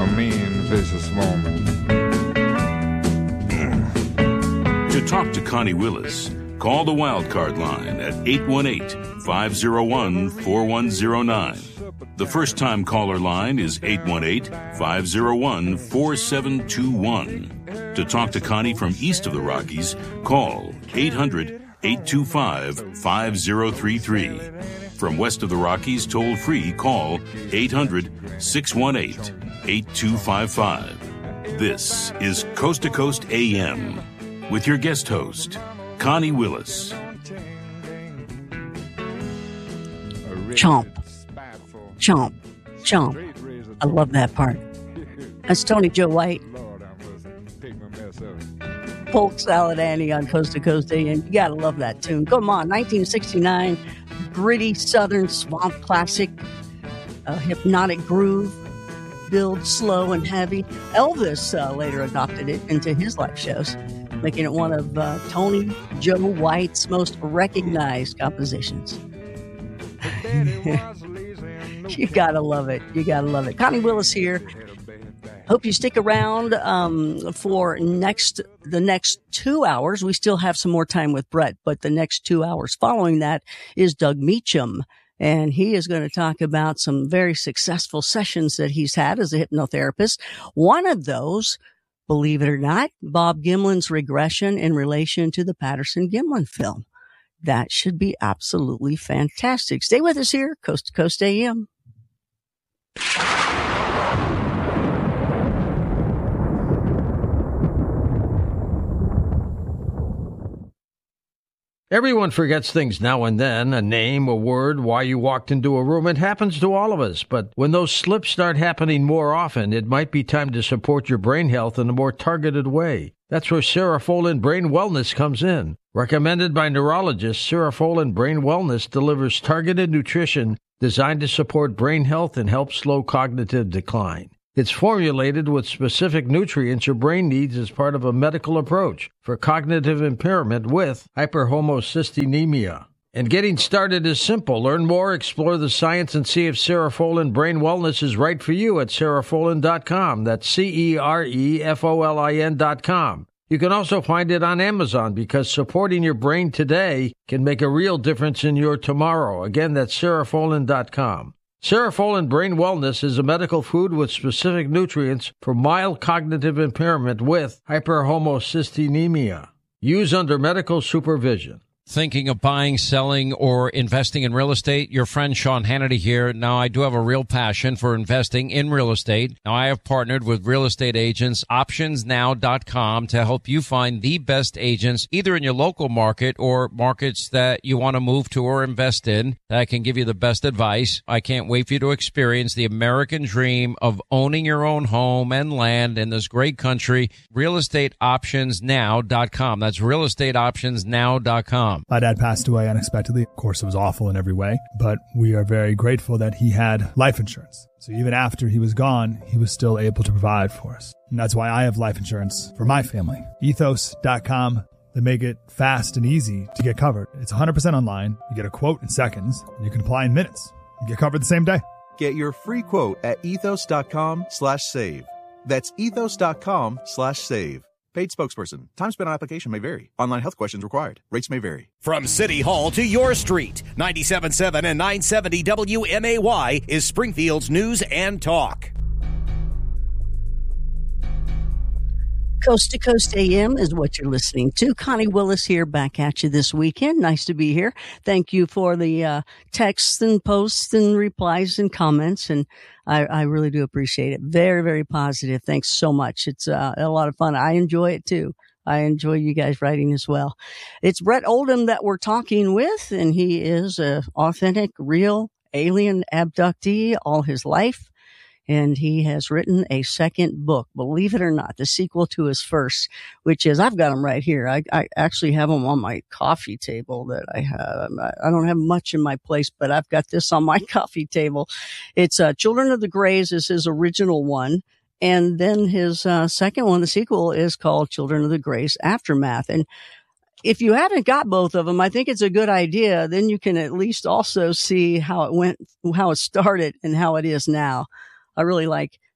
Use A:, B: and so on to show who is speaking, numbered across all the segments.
A: a mean, vicious woman.
B: To talk to Connie Willis, call the Wildcard line at 818-501-4109. The first-time caller line is 818-501-4721. To talk to Connie from east of the Rockies, call 800-825-5033. From west of the Rockies, toll-free, call 800-618-8255. This is Coast to Coast AM with your guest host, Connie Willis.
C: Chomp. Chomp. Chomp. I love that part. That's Tony Joe White. Polk Salad Annie on Coast to Coast AM. You gotta love that tune. Come on, 1969, gritty southern swamp classic, a hypnotic groove, build slow and heavy. Elvis later adopted it into his live shows, making it one of Tony Joe White's most recognized compositions. You gotta love it. You gotta love it. Connie Willis here. Hope you stick around for the next 2 hours. We still have some more time with Brett, but the next 2 hours following that is Doug Meacham. And he is going to talk about some very successful sessions that he's had as a hypnotherapist. One of those, believe it or not, Bob Gimlin's regression in relation to the Patterson-Gimlin film. That should be absolutely fantastic. Stay with us here, Coast to Coast AM.
D: Everyone forgets things now and then, a name, a word, why you walked into a room. It happens to all of us. But when those slips start happening more often, it might be time to support your brain health in a more targeted way. That's where Cerefolin Brain Wellness comes in. Recommended by neurologists, Cerefolin Brain Wellness delivers targeted nutrition designed to support brain health and help slow cognitive decline. It's formulated with specific nutrients your brain needs as part of a medical approach for cognitive impairment with hyperhomocysteine. And getting started is simple. Learn more, explore the science, and see if Cerefolin Brain Wellness is right for you at Cerefolin.com. That's Cerefolin.com. You can also find it on Amazon because supporting your brain today can make a real difference in your tomorrow. Again, that's Cerefolin.com. Cerefolin Brain Wellness is a medical food with specific nutrients for mild cognitive impairment with hyperhomocysteine. Use under medical supervision.
E: Thinking of buying, selling, or investing in real estate? Your friend Sean Hannity here. Now, I do have a real passion for investing in real estate. Now, I have partnered with real estate agents, optionsnow.com, to help you find the best agents, either in your local market or markets that you want to move to or invest in, that can give you the best advice. I can't wait for you to experience the American dream of owning your own home and land in this great country. Realestateoptionsnow.com. That's realestateoptionsnow.com.
F: My dad passed away unexpectedly. Of course, it was awful in every way, but we are very grateful that he had life insurance. So even after he was gone, he was still able to provide for us. And that's why I have life insurance for my family. Ethos.com. They make it fast and easy to get covered. It's 100% online. You get a quote in seconds, and you can apply in minutes. You get covered the same day.
G: Get your free quote at ethos.com/save. That's ethos.com/save. Paid spokesperson. Time spent on application may vary. Online health questions required. Rates may vary.
H: From City Hall to your street, 97.7 and 970 WMAY is Springfield's news and talk.
C: Coast to Coast AM is what you're listening to. Connie Willis here, back at you this weekend. Nice to be here. Thank you for the texts and posts and replies and comments, and I really do appreciate it. Very, very positive. Thanks so much. It's a lot of fun. I enjoy it too. I enjoy you guys writing as well. It's Brett Oldham that we're talking with, and he is an authentic, real alien abductee all his life. And he has written a second book, believe it or not, the sequel to his first, which is, I've got them right here. I actually have them on my coffee table that I have. I don't have much in my place, but I've got this on my coffee table. It's Children of the Greys is his original one. And then his second one, the sequel, is called Children of the Greys Aftermath. And if you haven't got both of them, I think it's a good idea. Then you can at least also see how it went, how it started and how it is now. I really like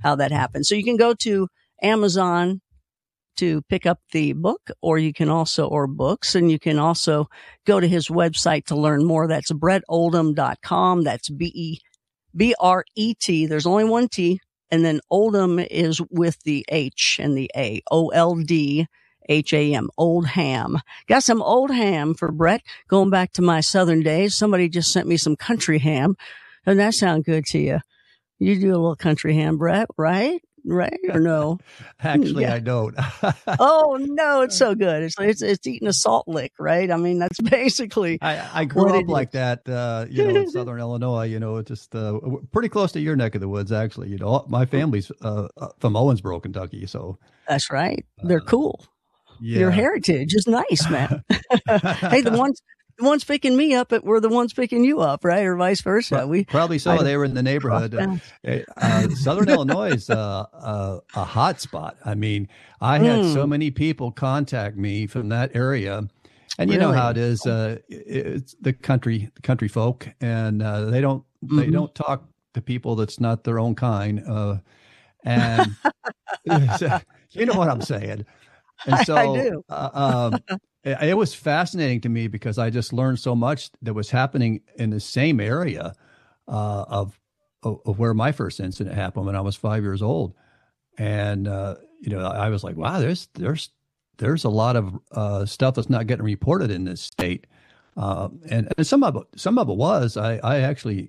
C: how that happened. So you can go to Amazon to pick up the book, or you can also, or books, and you can also go to his website to learn more. That's BretOldham.com. That's B-R-E-T. There's only one T. And then Oldham is with the H and the A. O-L-D-H-A-M. Oldham. Got some old ham for Bret. Going back to my southern days. Somebody just sent me some country ham. Doesn't that sound good to you? You do a little country ham, Bret, right? Right or no?
I: Actually, yeah. I don't.
C: Oh no, it's so good. It's eating a salt lick, right? I mean, that's basically.
I: I grew up like that, in Southern Illinois. It's just pretty close to your neck of the woods, actually. My family's from Owensboro, Kentucky, so.
C: That's right. They're cool.
I: Yeah.
C: Your heritage is nice, man. Hey, the ones picking me up, were the ones picking you up, right? Or vice versa.
I: Probably so. They were in the neighborhood. Southern Illinois is a hot spot. I mean, I had so many people contact me from that area. And you know how it is. It's the country folk, and they don't talk to people that's not their own kind. And you know what I'm saying. And so
C: I do.
I: It was fascinating to me because I just learned so much that was happening in the same area of where my first incident happened when I was 5 years old. And, I was like, wow, there's a lot of stuff that's not getting reported in this state. And some of it was, I actually,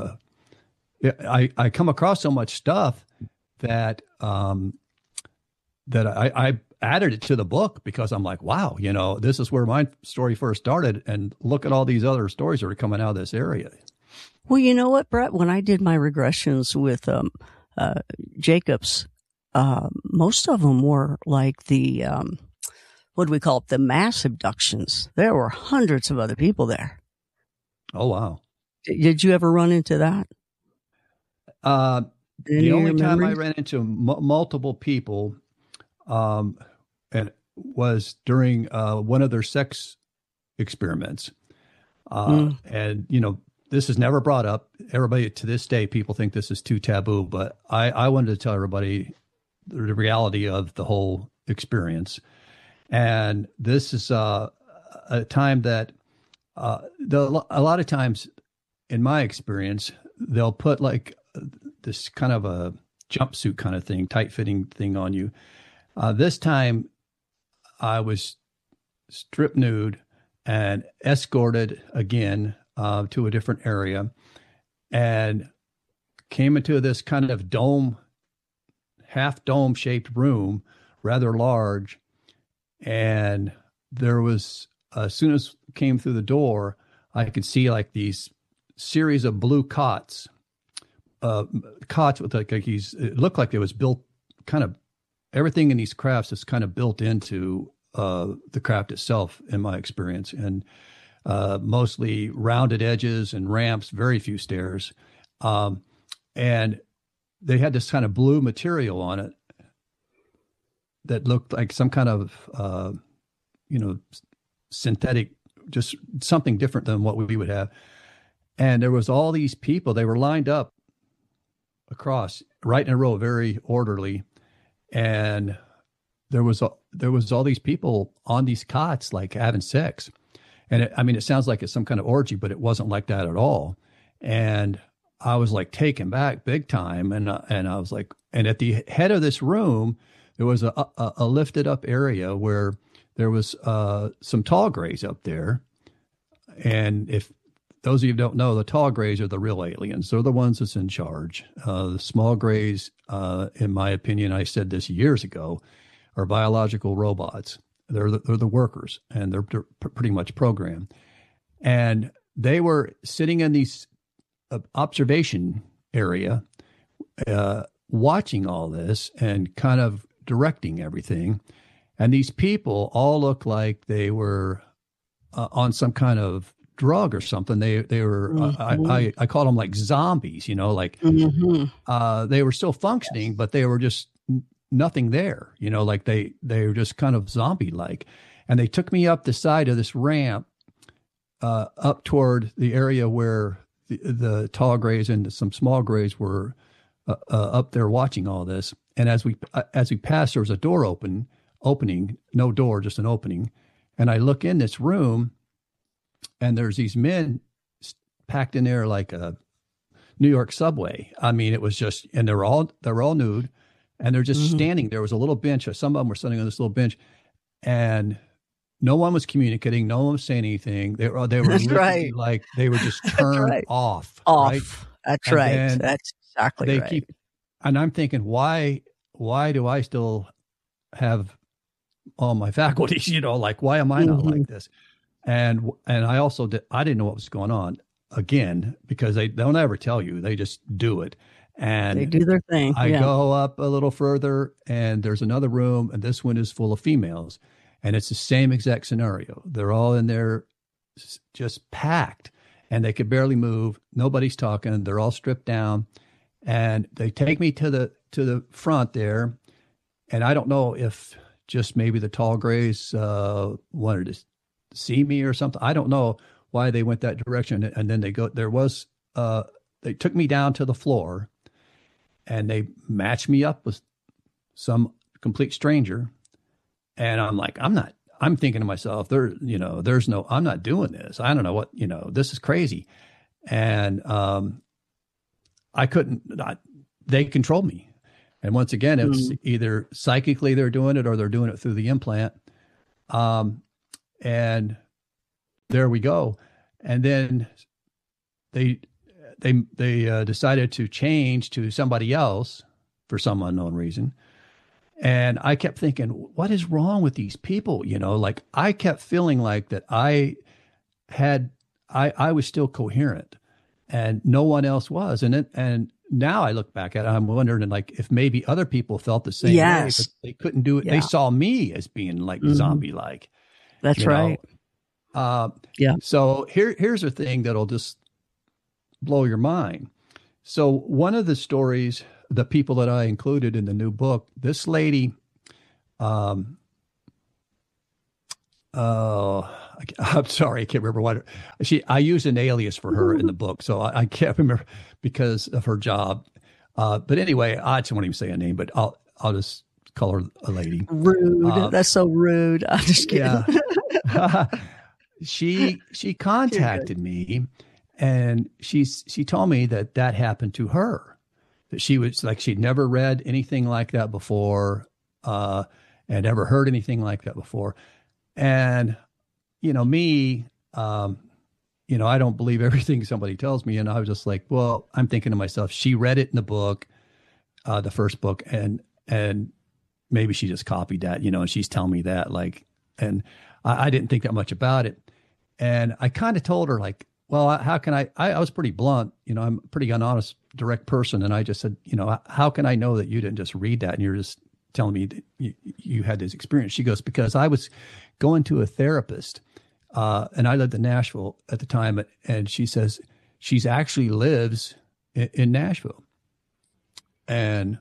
I: I come across so much stuff that I added it to the book because I'm like, wow, this is where my story first started. And look at all these other stories that are coming out of this area.
C: Well, you know what, Bret, when I did my regressions with Jacobs, most of them were like the, what do we call it? The mass abductions. There were hundreds of other people there.
I: Oh, wow.
C: Did you ever run into that?
I: The only time I ran into multiple people, and was during one of their sex experiments. And, this is never brought up. Everybody to this day, people think this is too taboo, but I wanted to tell everybody the reality of the whole experience. And this is a time that a lot of times in my experience, they'll put like this kind of a jumpsuit kind of thing, tight fitting thing on you. This time I was stripped nude and escorted again to a different area and came into this kind of half dome shaped room, rather large. And there was, as soon as came through the door, I could see like these series of blue cots with like these, it looked like it was built kind of, everything in these crafts is kind of built into the craft itself, in my experience, and mostly rounded edges and ramps, very few stairs. And they had this kind of blue material on it that looked like some kind of, synthetic, just something different than what we would have. And there was all these people, they were lined up across, right in a row, very orderly. And there was all these people on these cots, like having sex. And it sounds like it's some kind of orgy, but it wasn't like that at all. And I was like taken back big time. And I was like, and at the head of this room, there was a lifted up area where there was some tall grays up there. And if those of you who don't know, the tall grays are the real aliens. They're the ones that's in charge. The small grays, in my opinion, I said this years ago, are biological robots. They're the workers, and they're pretty much programmed. And they were sitting in these observation area, watching all this and kind of directing everything. And these people all looked like they were on some kind of drug or something. They were, mm-hmm. I call them like zombies, like mm-hmm. They were still functioning, but they were just nothing there, like they were just kind of zombie-like. And they took me up the side of this ramp, up toward the area where the tall grays and some small grays were up there watching all this. And as we passed, there was a door opening, no door, just an opening. And I look in this room, and there's these men packed in there like a New York subway. I mean, it was just, and they're all nude, and they're just standing. There was a little bench. Some of them were sitting on this little bench, and no one was communicating. No one was saying anything. They were
C: right.
I: Like they were just turned
C: right.
I: off.
C: Off.
I: Right?
C: That's
I: and
C: right. That's exactly right.
I: And I'm thinking, why do I still have all my faculties? Like, why am I not like this? And I also I didn't know what was going on, again, because they don't ever tell you. They just do it. And
C: they do their thing.
I: I go up a little further, and there's another room, and this one is full of females. And it's the same exact scenario. They're all in there just packed, and they could barely move. Nobody's talking. They're all stripped down. And they take me to the front there. And I don't know if just maybe the tall grays wanted to see me or something. I don't know why they went that direction. And then they took me down to the floor, and they matched me up with some complete stranger. And I'm like, I'm thinking to myself, I'm not doing this. I don't know what, this is crazy. And I couldn't, they controlled me. And once again, it's either psychically they're doing it or they're doing it through the implant. And there we go. And then they decided to change to somebody else for some unknown reason. And I kept thinking, what is wrong with these people? Like I kept feeling like that I was still coherent, and no one else was. And now I look back at it, I'm wondering like if maybe other people felt the same way, but they couldn't do it. Yeah. They saw me as being like zombie-like.
C: That's right.
I: So here's a thing that'll just blow your mind. So one of the stories, the people that I included in the new book, this lady, I'm sorry, I can't remember what I used an alias for her in the book, so I can't remember because of her job. But anyway, I just won't even say a name, but I'll just call her a lady.
C: Rude. That's so rude. I'm just kidding.
I: Yeah. She contacted me, and she told me that happened to her. That she was like, she'd never read anything like that before, and never heard anything like that before. And, me, I don't believe everything somebody tells me. And I was just like, well, I'm thinking to myself, she read it in the book, the first book, and maybe she just copied that, and she's telling me that, like, and I didn't think that much about it. And I kind of told her, like, well, how can I was pretty blunt, I'm a pretty honest, direct person. And I just said, how can I know that you didn't just read that and you're just telling me that you had this experience? She goes, because I was going to a therapist, and I lived in Nashville at the time. And she says, she's actually lives in Nashville. And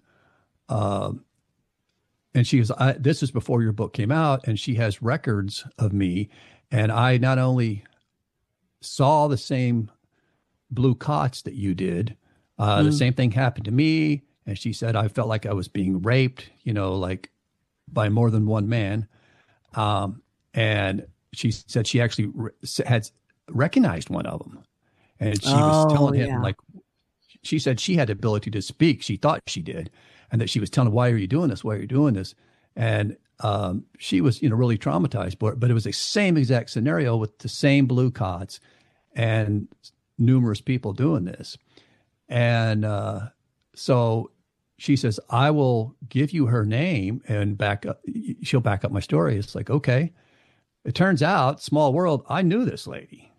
I: she goes, this is before your book came out, and she has records of me. And I not only saw the same blue cots that you did, the same thing happened to me. And she said, I felt like I was being raped, like by more than one man. And she said she actually had recognized one of them. And she was telling him, like, she said she had the ability to speak. She thought she did. And that she was telling him, why are you doing this? Why are you doing this? And she was, really traumatized. But it was the same exact scenario with the same blue cots and numerous people doing this. And so she says, I will give you her name and she'll back up my story. It's like, okay. It turns out, small world, I knew this lady.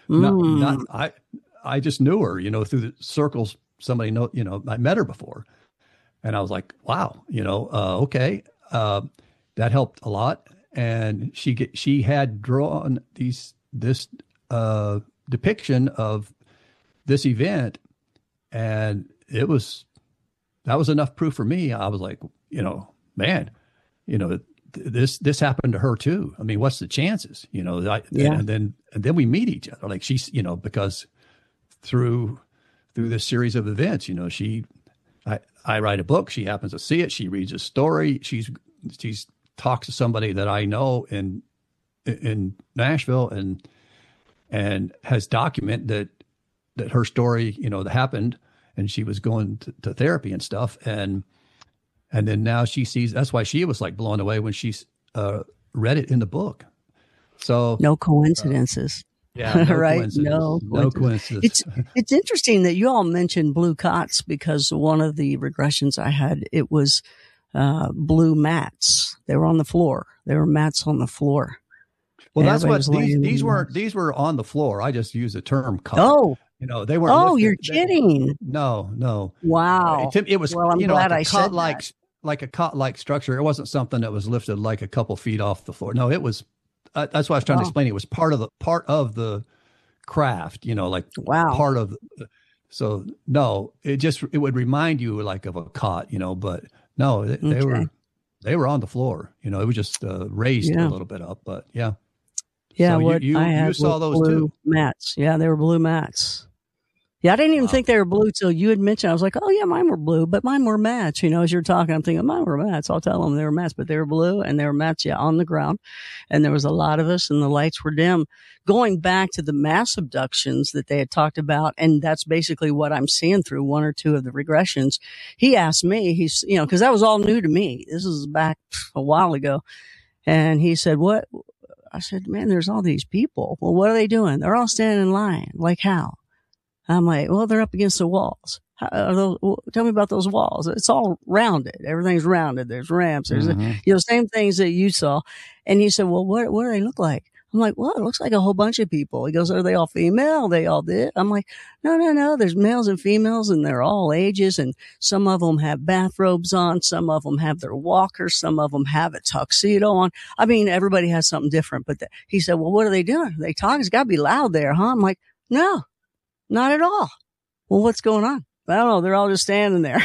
I: I just knew her, through the circles. Somebody I met her before. And I was like, wow, okay. That helped a lot. And she had drawn this depiction of this event, and that was enough proof for me. I was like, man, this happened to her too. I mean, what's the chances? And then we meet each other. Like she's, because through this series of events, I write a book. She happens to see it. She reads a story. She's talks to somebody that I know in Nashville and has documented that her story, that happened, and she was going to therapy and stuff. And then now she sees, that's why she was like blown away when she read it in the book. So
C: no coincidences.
I: Yeah, no
C: right.
I: Coincidence. No coincidence.
C: It's interesting that you all mentioned blue cots, because one of the regressions I had, it was blue mats. They were on the floor. There were mats on the floor.
I: Well, that's what these were on the floor. I just use the term cot.
C: Oh,
I: they weren't.
C: Oh, you're kidding.
I: No.
C: Wow.
I: It was,
C: well, I'm glad
I: like
C: I said that.
I: Like a cot-like structure. It wasn't something that was lifted like a couple feet off the floor. No, it was. That's why I was trying to explain. It was part of the craft.
C: wow.
I: Part of. So no, it would remind you like of a cot. But no, they were on the floor. It was just raised a little bit up. But yeah.
C: Yeah,
I: so
C: what I had
I: you saw those
C: blue
I: too.
C: Mats. Yeah, they were blue mats. Yeah, I didn't even think they were blue till you had mentioned. I was like, oh yeah, mine were blue, but mine were mats. As you're talking, I'm thinking mine were mats. I'll tell them they were mats, but they were blue and they were mats. Yeah, on the ground, and there was a lot of us, and the lights were dim. Going back to the mass abductions that they had talked about, and that's basically what I'm seeing through one or two of the regressions. He asked me, because that was all new to me. This was back a while ago, and he said, "What?" I said, "Man, there's all these people. Well, what are they doing? They're all standing in line. Like how?" I'm like, well, they're up against the walls. Tell me about those walls. It's all rounded. Everything's rounded. There's ramps. There's same things that you saw. And he said, well, what do they look like? I'm like, well, it looks like a whole bunch of people. He goes, are they all female? They all did. I'm like, no. There's males and females, and they're all ages. And some of them have bathrobes on. Some of them have their walkers. Some of them have a tuxedo on. I mean, everybody has something different. But he said, well, what are they doing? Are they talking? It's got to be loud there, huh? I'm like, no. Not at all. Well, what's going on? I don't know. They're all just standing there.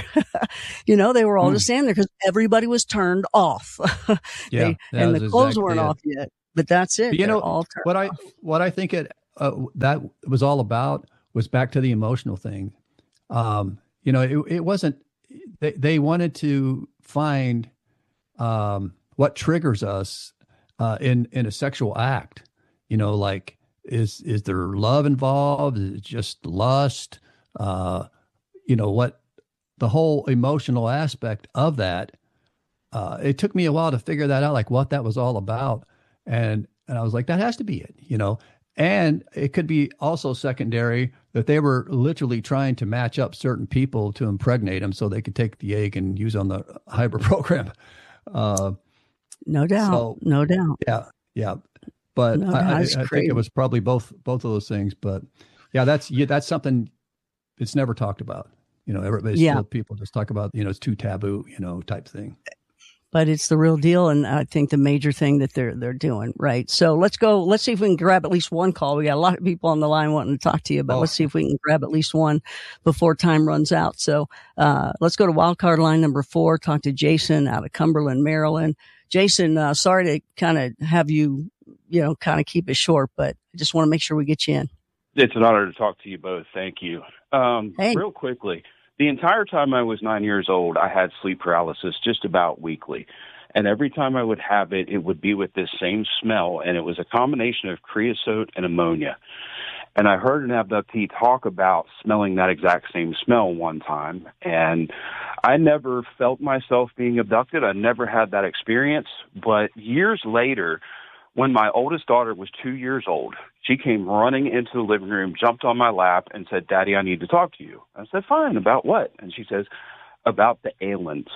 C: They were all just standing there because everybody was turned off. And the clothes weren't off yet, but that's it.
I: But
C: all turned off.
I: What I think that was all about was back to the emotional thing. It wasn't, they wanted to find, what triggers us, in a sexual act, like, Is there love involved? Is it just lust? What the whole emotional aspect of that. It took me a while to figure that out, like what that was all about. And I was like, that has to be it, and it could be also secondary that they were literally trying to match up certain people to impregnate them so they could take the egg and use on the hybrid program.
C: No doubt. No doubt.
I: Yeah. But I think it was probably both of those things. But yeah, that's something it's never talked about. Everybody's still, people just talk about, it's too taboo, type thing.
C: But it's the real deal, and I think the major thing that they're doing, right? So let's see if we can grab at least one call. We got a lot of people on the line wanting to talk to you, but let's see if we can grab at least one before time runs out. So let's go to wildcard line number 4. Talk to Jason out of Cumberland, Maryland. Jason, sorry to kind of have you, kind of keep it short, but I just want to make sure we get you in.
J: It's an honor to talk to you both. Thank you.
C: Hey.
J: Real quickly, the entire time I was 9 years old, I had sleep paralysis just about weekly. And every time I would have it, it would be with this same smell. And it was a combination of creosote and ammonia. And I heard an abductee talk about smelling that exact same smell one time. And I never felt myself being abducted. I never had that experience. But years later, when my oldest daughter was 2 years old, she came running into the living room, jumped on my lap, and said, Daddy, I need to talk to you. I said, fine, about what? And she says, about the Ailants.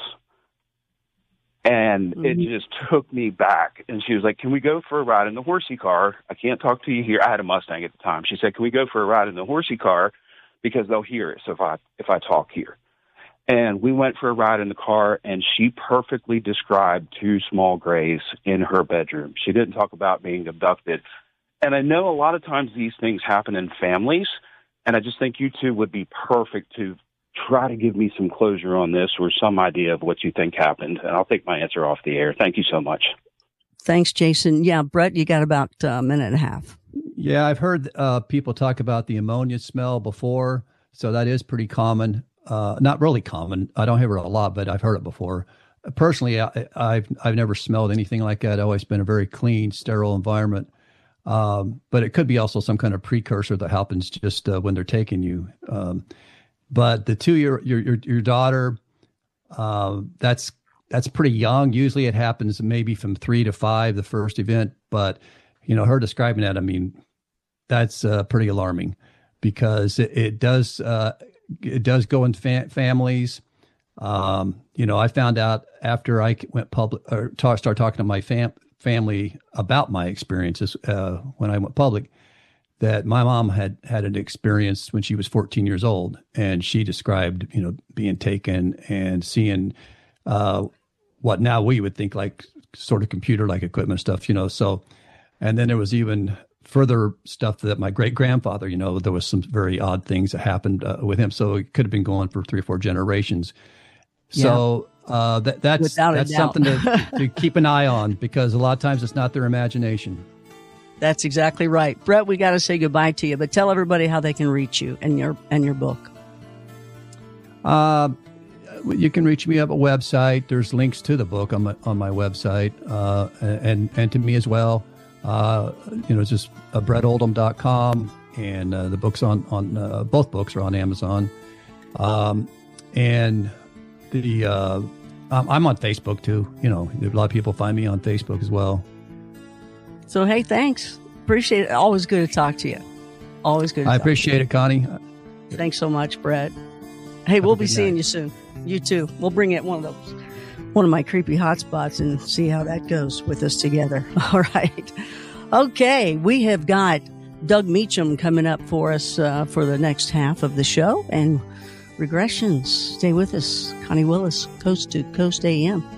J: And it just took me back. And she was like, can we go for a ride in the horsey car? I can't talk to you here. I had a Mustang at the time. She said, can we go for a ride in the horsey car? Because they'll hear it if I talk here. And we went for a ride in the car, and she perfectly described 2 small grays in her bedroom. She didn't talk about being abducted. And I know a lot of times these things happen in families, and I just think you two would be perfect to try to give me some closure on this or some idea of what you think happened. And I'll take my answer off the air. Thank you so much.
C: Thanks, Jason. Yeah, Brett, you got about a minute and a half.
I: Yeah, I've heard people talk about the ammonia smell before, so that is pretty common. not really common. I don't hear it a lot, but I've heard it before. Personally, I've never smelled anything like that. It's always been a very clean, sterile environment. But it could be also some kind of precursor that happens just when they're taking you. But the 2-year your daughter, that's pretty young. Usually it happens maybe from 3 to 5, the first event. But her describing that, I mean, that's pretty alarming because it does go in families. I found out after I went public or started talking to my family about my experiences when I went public, that my mom had an experience when she was 14 years old, and she described, being taken and seeing what now we would think like sort of computer-like equipment stuff, So, and then there was even further stuff that my great-grandfather, there was some very odd things that happened with him. So it could have been going for 3 or 4 generations. So that's something to keep an eye on, because a lot of times it's not their imagination.
C: That's exactly right. Brett, we got to say goodbye to you, but tell everybody how they can reach you and your book.
I: You can reach me at a website. There's links to the book on my website, and to me as well. It's just brettoldham.com, and the book's on both books are on Amazon. And I'm on Facebook too. A lot of people find me on Facebook as well.
C: So, hey, thanks. Appreciate it. Always good to talk to you. Always good to talk to you.
I: I appreciate it, Connie.
C: Thanks so much, Brett. Hey, we'll be seeing you soon. You too. We'll bring it one of my creepy hotspots and see how that goes with us together. All right. Okay. We have got Doug Meacham coming up for us for the next half of the show, and Regressions. Stay with us. Connie Willis, Coast to Coast AM.